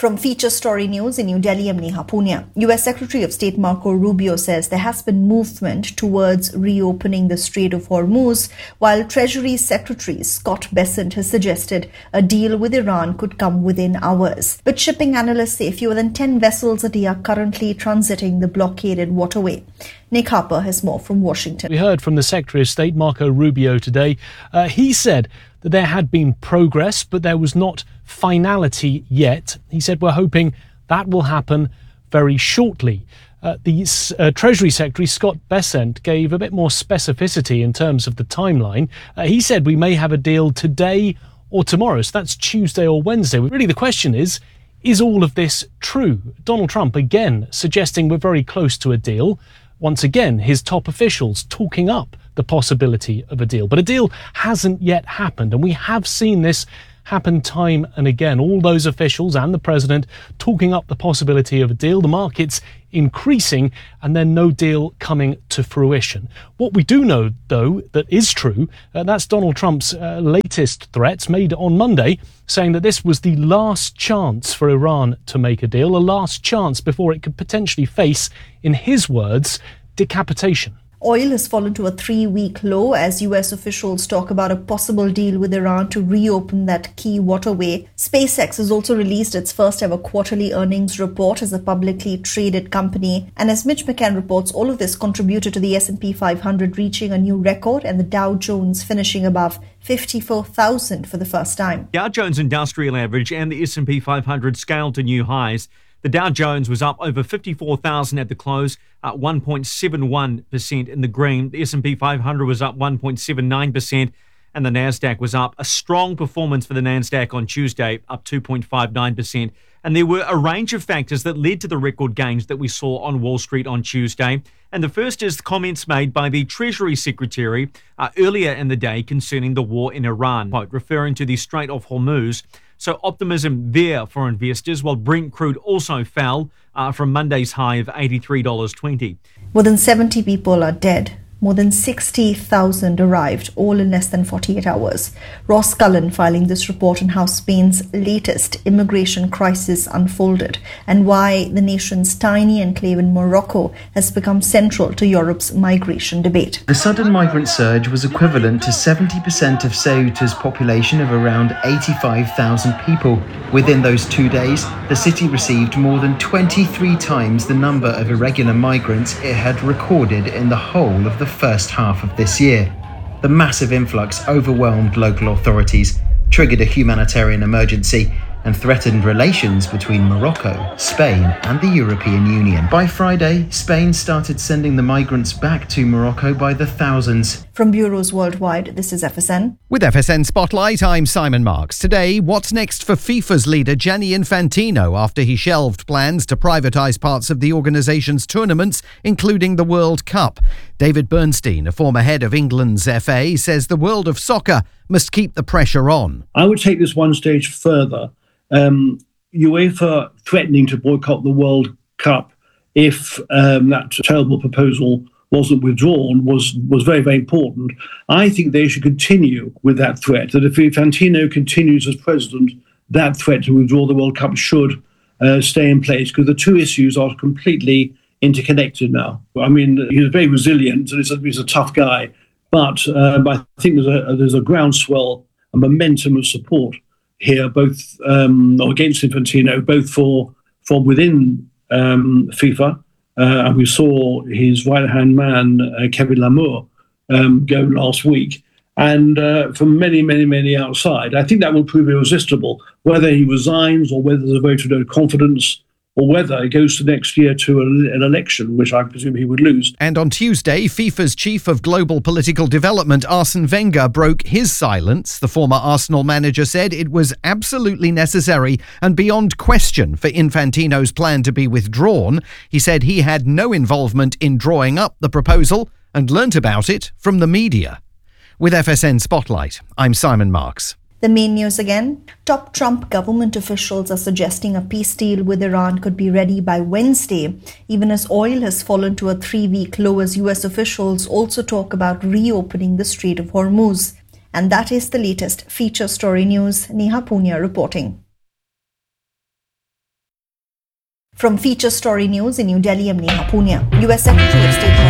From Feature Story News in New Delhi, I'm Neha Punia. US Secretary of State Marco Rubio says there has been movement towards reopening the Strait of Hormuz, while Treasury Secretary Scott Bessent has suggested a deal with Iran could come within hours. But shipping analysts say fewer than 10 vessels a day are currently transiting the blockaded waterway. Nick Harper has more from Washington. We heard from the Secretary of State Marco Rubio today. He said that there had been progress, but there was not finality yet. He said, we're hoping that will happen very shortly. The Treasury Secretary, Scott Bessent, gave a bit more specificity in terms of the timeline. He said we may have a deal today or tomorrow, so that's Tuesday or Wednesday. Really, the question is all of this true? Donald Trump, again, suggesting we're very close to a deal. Once again, his top officials talking up the possibility of a deal. But a deal hasn't yet happened, and we have seen this happen time and again. All those officials and the president talking up the possibility of a deal, the markets increasing, and then no deal coming to fruition. What we do know, though, that is true, that's Donald Trump's latest threats made on Monday, saying that this was the last chance for Iran to make a deal, a last chance before it could potentially face, in his words, decapitation. Oil has fallen to a 3-week low as US officials talk about a possible deal with Iran to reopen that key waterway. SpaceX has also released its first ever quarterly earnings report as a publicly traded company. And as Mitch McCann reports, all of this contributed to the S&P 500 reaching a new record and the Dow Jones finishing above 54,000 for the first time. Dow Jones Industrial Average and the S&P 500 scaled to new highs. The Dow Jones was up over 54,000 at the close, at 1.71% in the green. The S&P 500 was up 1.79%, and the Nasdaq was up. A strong performance for the Nasdaq on Tuesday, up 2.59%. And there were a range of factors that led to the record gains that we saw on Wall Street on Tuesday. And the first is comments made by the Treasury Secretary earlier in the day concerning the war in Iran, referring to the Strait of Hormuz. So optimism there for investors, while Brent crude also fell from Monday's high of $83.20. More than 70 people are dead. More than 60,000 arrived, all in less than 48 hours. Ross Cullen filing this report on how Spain's latest immigration crisis unfolded and why the nation's tiny enclave in Morocco has become central to Europe's migration debate. The sudden migrant surge was equivalent to 70% of Ceuta's population of around 85,000 people. Within those 2 days, the city received more than 23 times the number of irregular migrants it had recorded in the whole of the first half of this year. The massive influx overwhelmed local authorities, triggered a humanitarian emergency, and threatened relations between Morocco, Spain, and the European Union. By Friday, Spain started sending the migrants back to Morocco by the thousands. From bureaus worldwide, this is FSN. With FSN Spotlight, I'm Simon Marks. Today, what's next for FIFA's leader Gianni Infantino after he shelved plans to privatise parts of the organisation's tournaments, including the World Cup? David Bernstein, a former head of England's FA, says the world of soccer must keep the pressure on. I would take this one stage further. UEFA threatening to boycott the World Cup if that terrible proposal wasn't withdrawn was very, very important. I think they should continue with that threat, that if Infantino continues as president, that threat to withdraw the World Cup should stay in place, because the two issues are completely interconnected now. I mean, he's very resilient and he's a tough guy, but I think there's a groundswell, a momentum of support here, both against Infantino, both from within FIFA, and we saw his right-hand man, Kevin Lamour, go last week, and from many, many, many outside. I think that will prove irresistible, whether he resigns or whether there's a vote of no confidence, or whether it goes to next year to an election, which I presume he would lose. And on Tuesday, FIFA's chief of global political development, Arsene Wenger, broke his silence. The former Arsenal manager said it was absolutely necessary and beyond question for Infantino's plan to be withdrawn. He said he had no involvement in drawing up the proposal and learnt about it from the media. With FSN Spotlight, I'm Simon Marks. The main news again. Top Trump government officials are suggesting a peace deal with Iran could be ready by Wednesday, even as oil has fallen to a 3-week low as US officials also talk about reopening the Strait of Hormuz. And that is the latest Feature Story News. Neha Punia reporting. From Feature Story News in New Delhi, I'm Neha Punia. US Secretary of State